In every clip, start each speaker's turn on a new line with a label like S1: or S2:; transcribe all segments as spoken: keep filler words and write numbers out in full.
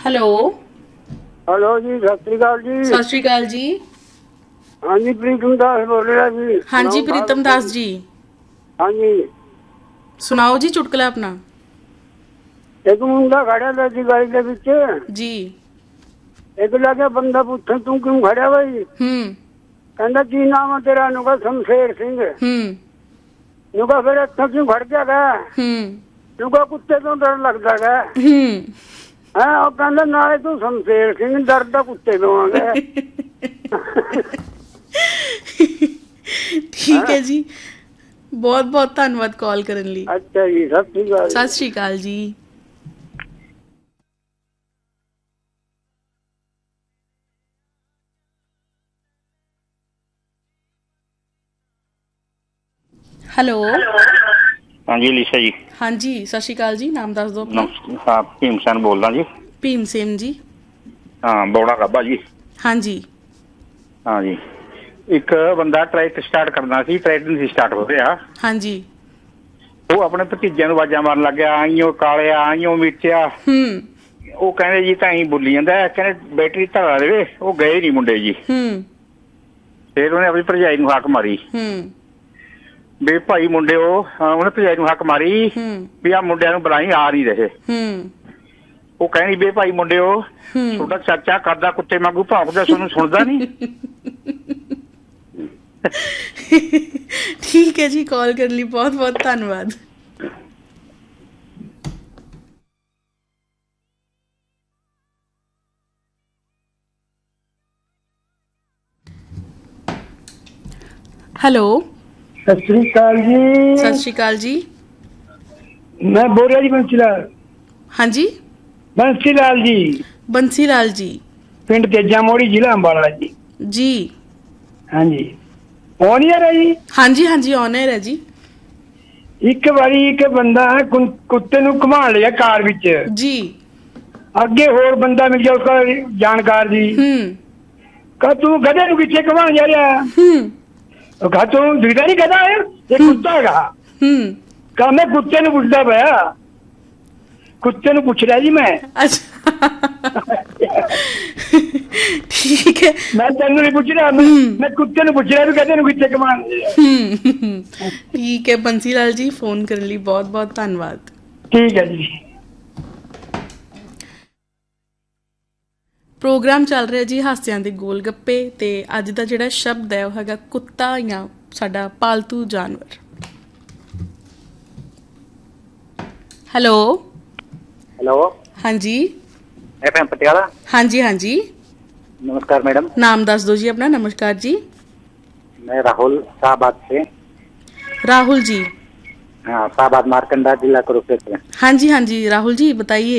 S1: Hello
S2: hello ਜੀ, ਸਤਿ ਸ਼੍ਰੀ ਅਕਾਲ ਜੀ।
S1: ਸਤਿ ਸ਼੍ਰੀ ਅਕਾਲ ਜੀ।
S2: ਹਾਂਜੀ, ਪ੍ਰੀਤਮ ਦਾਸ ਬੋਲ ਰਿਹਾ ਜੀ।
S1: ਹਾਂਜੀ ਪ੍ਰੀਤਮ ਦਾਸ ਜੀ,
S2: ਹਾਂਜੀ,
S1: ਸੁਣਾਓ ਜੀ ਚੁਟਕਲਾ ਆਪਣਾ।
S2: ਇੱਕ ਮੁੰਡਾ ਖੜਿਆ ਦਾ ਸੀ ਗਲੀ ਦੇ ਵਿੱਚ
S1: ਜੀ।
S2: ਇੱਕ ਲੱਗਿਆ ਬੰਦਾ ਪੁੱਛਣ ਤੂੰ ਕਿਉਂ ਖੜਿਆ ਬਾਈ?
S1: ਹੂੰ
S2: ਕਹਿੰਦਾ ਕੀ ਨਾਮ ਆ ਤੇਰਾ? ਨੂੰ ਕਹਾ ਸ਼ਮਸ਼ੇਰ ਸਿੰਘ।
S1: ਹੂੰ
S2: ਨੂੰ ਕਹਾ ਫਿਰ ਇੱਥੋਂ ਕਿਉਂ ਖੜ ਗਿਆ ਗਾ?
S1: ਹੂੰ
S2: ਨੂੰ ਕਹਾ ਕੁੱਤੇ ਤੋਂ ਡਰ ਲੱਗਦਾ ਗਾ।
S1: ਹੂੰ
S2: ਹੈ ਉਹ ਕਹਿੰਦਾ ਨਾਲੇ ਤੂੰ ਸ਼ਮਸ਼ੇਰ ਸਿੰਘ, ਡਰਦਾ ਕੁੱਤੇ ਤੋਂ ਆ ਗਿਆ।
S1: ਠੀਕ ਹੈ ਜੀ, ਬਹੁਤ ਬਹੁਤ ਧੰਨਵਾਦ ਕਾਲ ਕਰਨ ਲਈ।
S2: ਅੱਛਾ ਜੀ, ਸਤਿ ਸ਼੍ਰੀ ਅਕਾਲ।
S1: ਸਤਿ ਸ਼੍ਰੀ ਅਕਾਲ ਜੀ। ਹੈਲੋ
S3: ਹਾਂਜੀ ਲੀਸਾ ਜੀ।
S1: ਹਾਂਜੀ ਸਤਿ ਸ਼੍ਰੀ ਅਕਾਲ ਜੀ, ਨਾਮ ਦੱਸ ਦਿਓ ਆਪਣਾ।
S3: ਹਾਂ ਭੀਮ ਸੈਨ ਬੋਲਦਾ ਜੀ।
S1: ਭੀਮ ਸੇਨ ਜੀ।
S3: ਹਾਂ ਬੌੜਾ ਗੱਭਾ ਜੀ।
S1: ਹਾਂਜੀ
S3: ਹਾਂਜੀ, ਇੱਕ ਬੰਦਾ ਟਰੈਕ ਸਟਾਰਟ ਕਰਨਾ ਸੀ, ਟਰੈਕ ਨਹੀਂ ਸੀ ਸਟਾਰਟ ਹੋ ਰਿਹਾ।
S1: ਹਾਂਜੀ।
S3: ਉਹ ਆਪਣੇ ਭਤੀਜਿਆਂ ਨੂੰ ਆਵਾਜ਼ਾਂ ਮਾਰਨ ਲੱਗ ਗਿਆ, ਆਈਓ ਕਾਲਿਆ, ਆਈਓ ਮਿਰਚਿਆ।
S1: ਹੂੰ
S3: ਉਹ ਕਹਿੰਦੇ ਜੀ ਤਾਂ ਹੀ ਬੋਲੀ ਜਾਂਦਾ, ਕਹਿੰਦੇ ਬੈਟਰੀ ਧੜਾ ਦੇਵੇ। ਉਹ ਗਏ ਨੀ ਮੁੰਡੇ ਜੀ।
S1: ਹੂੰ
S3: ਫਿਰ ਉਹਨੇ ਆਪਣੀ ਭਰਜਾਈ ਨੂੰ ਹੱਕ ਮਾਰੀ
S1: ਹੂੰ
S3: ਵੀ ਭਾਈ ਮੁੰਡੇ, ਉਹ ਉਹਨੇ ਭਰਜਾਈ ਨੂੰ ਹੱਕ ਮਾਰੀ
S1: ਹੂੰ
S3: ਵੀ ਆਹ ਮੁੰਡਿਆਂ ਨੂੰ ਬੁਲਾਈ, ਆ ਨਹੀਂ ਰਹੇ।
S1: ਹੂੰ
S3: ਉਹ ਕਹਿੰਦੀ ਵੀ ਭਾਈ ਮੁੰਡਿਓ, ਤੁਹਾਡਾ ਚਾਚਾ ਕਰਦਾ ਕੁੱਤੇ ਵਾਂਗੂ ਭੌਂਕਦਾ, ਤੁਹਾਨੂੰ ਸੁਣਦਾ ਨੀ।
S1: ਠੀਕ ਹੈ ਜੀ, ਕਾਲ ਕਰਨ ਲਈ ਬਹੁਤ ਬਹੁਤ ਧੰਨਵਾਦ। ਹੈਲੋ
S2: ਸਤਿ ਸ਼੍ਰੀ ਅਕਾਲ ਜੀ।
S1: ਸਤਿ ਸ਼੍ਰੀ ਅਕਾਲ ਜੀ।
S2: ਮੈਂ ਬੋਲ ਰਿਹਾ ਜੀ ਬੰਸੀ ਲਾਲ।
S1: ਹਾਂਜੀ
S2: ਬੰਸੀ ਲਾਲ ਜੀ,
S1: ਬੰਸੀ ਲਾਲ ਜੀ।
S2: ਪਿੰਡ ਤੇਜਾ ਮੋੜੀ, ਜ਼ਿਲ੍ਹਾ ਅੰਬਾਲਾ ਜੀ।
S1: ਜੀ
S2: ਹਾਂਜੀ, ਔਨ ਹੀ ਆ ਰਿਹਾ ਜੀ।
S1: ਹਾਂਜੀ ਹਾਂਜੀ ਔਨ 에ਅਰ ਹੈ ਜੀ।
S2: ਇੱਕ ਵਾਰੀ ਇੱਕ ਬੰਦਾ ਕੁ- ਕੁੱਤੇ ਨੂੰ ਘੁਮਾਉਣ ਲਿਆ ਕਾਰ ਵਿੱਚ।
S1: ਜੀ।
S2: ਅੱਗੇ ਹੋਰ ਬੰਦਾ ਮਿਲ ਗਿਆ ਉਸਦਾ ਜਾਣਕਾਰ ਜੀ।
S1: ਹੂੰ
S2: ਕਹ ਤੂੰ ਗਧੇ ਨੂੰ ਕਿੱਥੇ ਘੁਮਾਉਣ ਜਾ ਰਿਹਾ?
S1: ਹੂੰ
S2: ਉਹ ਕਹਾ ਤੂੰ ਦਿਖਦਾ ਨਹੀਂ ਗਧਾ ਹੈ, ਇਹ ਕੁੱਤਾ ਹੈਗਾ।
S1: ਹੂੰ
S2: ਕਹਾ ਮੈਂ ਕੁੱਤੇ ਨੂੰ ਪੁੱਛਦਾ ਪਿਆ, ਕੁੱਤੇ ਨੂੰ ਪੁੱਛ ਰਿਹਾ ਜੀ ਮੈਂ।
S1: ਅੱਛਾ ਠੀਕ ਹੈ।
S2: ਮੈਂ ਤੈਨੂੰ ਨਹੀਂ ਪੁੱਛ ਰਿਹਾ, ਮੈਂ ਮੈਂ ਕੁੱਤੇ ਨੂੰ ਪੁੱਛ ਰਿਹਾ ਵੀ ਗਧੇ ਨੂੰ ਕਿੱਥੇ ਘੁਮਾਉਣ।
S1: ਠੀਕ ਹੈ ਬੰਸੀ ਲਾਲ ਜੀ, ਫੋਨ ਕਰਨ ਲਈ ਬਹੁਤ ਬਹੁਤ ਧੰਨਵਾਦ।
S2: ਠੀਕ ਹੈ ਜੀ।
S1: ਪ੍ਰੋਗਰਾਮ ਚੱਲ ਰਿਹਾ ਜੀ ਹਾਸਿਆਂ ਦੇ ਗੋਲ ਗੱਪੇ, ਤੇ ਅੱਜ ਦਾ ਜਿਹੜਾ ਸ਼ਬਦ ਹੈ ਉਹ ਹੈਗਾ ਕੁੱਤਾ, ਜਾਂ ਸਾਡਾ ਪਾਲਤੂ ਜਾਨਵਰ। ਹੈਲੋ
S4: हेलो,
S1: ਹਾਂਜੀ।
S4: F M Patiala.
S1: ਹਾਂਜੀ ਹਾਂਜੀ,
S4: नमस्कार मैडम,
S1: ਨਾਮ ਦੱਸ ਦਿਓ ਜੀ ਆਪਣਾ। ਨਮस्कार जी,
S4: मैं राहुल शाहबाद से।
S1: राहुल जी।
S4: हाँ, शाहबाद मारकंडा जिला कुरुक्षेत्र।
S1: हाँ जी हाँ जी राहुल जी बताइए।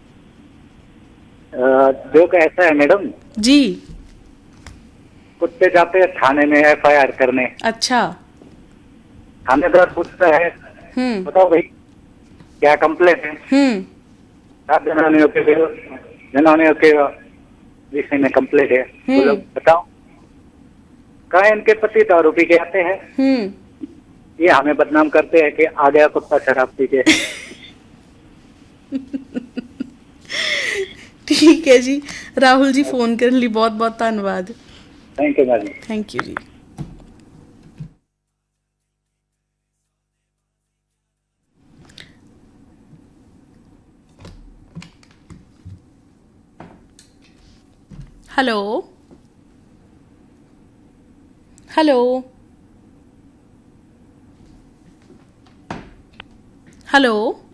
S4: जो कि ऐसा है मैडम
S1: जी।
S4: कुत्ते जाते हैं थाने में एफ आई आर करने।
S1: अच्छा।
S4: थानेदार पूछता है,
S1: हम्म
S4: बताओ भाई क्या कंप्लेंट है?
S1: हम्म
S4: जनानियों के जनानियों के विषय में कंप्लेंट है। वो लोग बताओ, कहा इनके पति दारू पी के आते हैं,
S1: हम्म
S4: ये हमें बदनाम करते हैं कि आ गया कुत्ता शराब पी के।
S1: ठीक है जी राहुल जी, फोन करने लिए बहुत बहुत धन्यवाद।
S4: Thank you madam.
S1: Thank you ji. Hello hello hello.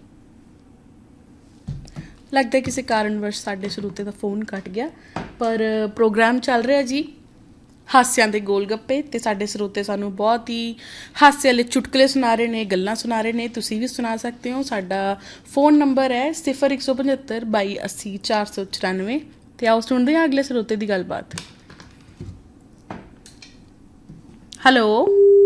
S1: ਲੱਗਦਾ ਕਿਸੇ ਕਾਰਨਵਸ਼ ਸਾਡੇ ਸਰੋਤੇ ਦਾ ਫੋਨ ਕੱਟ ਗਿਆ, ਪਰ ਪ੍ਰੋਗਰਾਮ ਚੱਲ ਰਿਹਾ ਜੀ ਹਾਸਿਆਂ ਦੇ ਗੋਲ ਗੱਪੇ, ਤੇ ਸਾਡੇ ਸਰੋਤੇ ਸਾਨੂੰ ਬਹੁਤ ਹੀ ਹਾਸੇ ਵਾਲੇ ਚੁਟਕਲੇ ਸੁਣਾ ਰਹੇ ਨੇ, ਗੱਲਾਂ ਸੁਣਾ ਰਹੇ ਨੇ। ਤੁਸੀਂ ਵੀ ਸੁਣਾ ਸਕਦੇ ਹੋ। ਸਾਡਾ ਫੋਨ ਨੰਬਰ ਹੈ ਸਿਫਰ ਇੱਕ ਸੌ ਪਝੱਤਰ ਬਾਈ ਅੱਸੀ ਚਾਰ ਸੌ ਚੁਰਾਨਵੇਂ। ਤੇ ਆਓ ਸੁਣਦੇ ਹਾਂ ਅਗਲੇ ਸਰੋਤੇ ਦੀ ਗੱਲਬਾਤ। ਹੈਲੋ।